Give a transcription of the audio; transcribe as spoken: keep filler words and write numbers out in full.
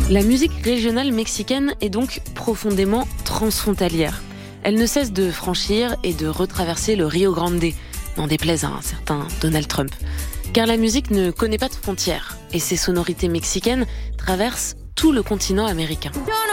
La musique régionale mexicaine est donc profondément transfrontalière. Elle ne cesse de franchir et de retraverser le Rio Grande, n'en déplaise à un certain Donald Trump. Car la musique ne connaît pas de frontières et ses sonorités mexicaines traversent tout le continent américain.